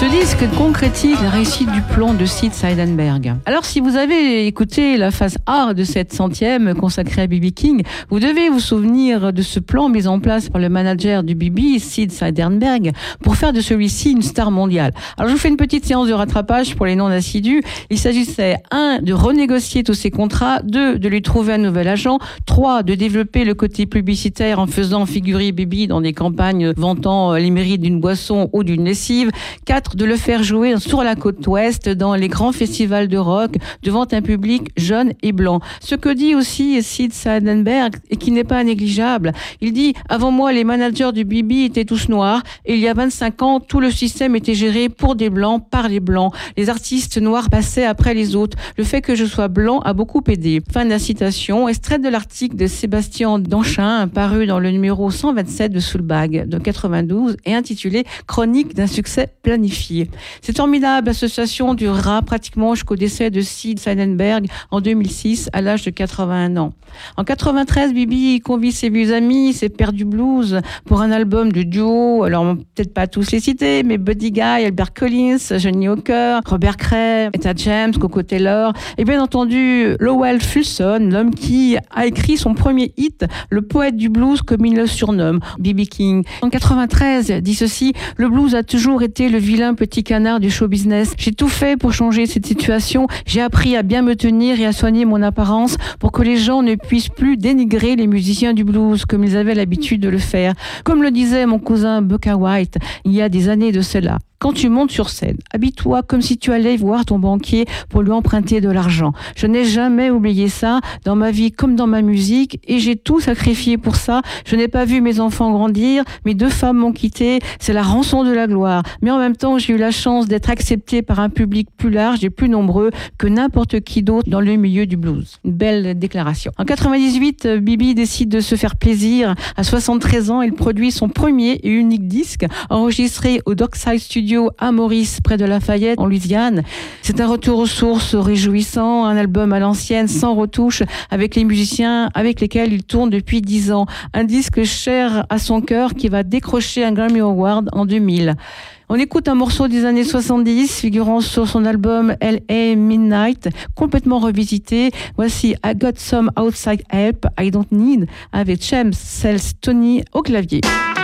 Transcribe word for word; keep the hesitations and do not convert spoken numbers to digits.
Ce disque concrétise la réussite du plan de Sid Seidenberg. Alors si vous avez écouté la phase A de cette centième consacrée à B B King, vous devez vous souvenir de ce plan mis en place par le manager du B B, Sid Seidenberg, pour faire de celui-ci une star mondiale. Alors je vous fais une petite séance de rattrapage pour les non-assidus. Il s'agissait un de renégocier tous ses contrats, deux de lui trouver un nouvel agent, trois de développer le côté publicitaire en faisant figurer B B dans des campagnes vantant les mérites d'une boisson ou d'une lessive, quatre de le faire jouer sur la côte ouest dans les grands festivals de rock devant un public jeune et blanc. Ce que dit aussi Sid Seidenberg et qui n'est pas négligeable, il dit « Avant moi, les managers du B B étaient tous noirs et il y a vingt-cinq ans, tout le système était géré pour des blancs, par les blancs. Les artistes noirs passaient après les autres. Le fait que je sois blanc a beaucoup aidé. » Fin de la citation, extraite de l'article de Sébastien Danchin, paru dans le numéro cent vingt-sept de Soulbag de quatre-vingt-douze et intitulé « Chronique d'un succès planifié ». Cette formidable association durera pratiquement jusqu'au décès de Sid Seidenberg en deux mille six à l'âge de quatre-vingt-un ans. En quatre-vingt-treize, B B convie ses vieux amis, ses pères du blues, pour un album de duo. Alors peut-être pas tous les citer, mais Buddy Guy, Albert Collins, Johnny Hooker, Robert Cray, Etta James, Coco Taylor, et bien entendu Lowell Fulson, l'homme qui a écrit son premier hit, le poète du blues comme il le surnomme, B B King. En quatre-vingt-treize, dit ceci, le blues a toujours été le vilain petit canard du show business. J'ai tout fait pour changer cette situation. J'ai appris à bien me tenir et à soigner mon apparence pour que les gens ne puissent plus dénigrer les musiciens du blues comme ils avaient l'habitude de le faire. Comme le disait mon cousin Bukka White il y a des années de cela. Quand tu montes sur scène, habille-toi comme si tu allais voir ton banquier pour lui emprunter de l'argent. Je n'ai jamais oublié ça dans ma vie comme dans ma musique et j'ai tout sacrifié pour ça. Je n'ai pas vu mes enfants grandir, mes deux femmes m'ont quitté, c'est la rançon de la gloire. Mais en même temps, j'ai eu la chance d'être accepté par un public plus large et plus nombreux que n'importe qui d'autre dans le milieu du blues. Une belle déclaration. En quatre-vingt-dix-huit, B B décide de se faire plaisir. À soixante-treize ans, il produit son premier et unique disque enregistré au Dockside Studio à Maurice, près de Lafayette, en Louisiane. C'est un retour aux sources réjouissant, un album à l'ancienne, sans retouche, avec les musiciens avec lesquels il tourne depuis dix ans. Un disque cher à son cœur qui va décrocher un Grammy Award en deux mille. On écoute un morceau des années soixante-dix, figurant sur son album L A Midnight, complètement revisité. Voici I Got Some Outside Help I Don't Need, avec James Sells Tony au clavier.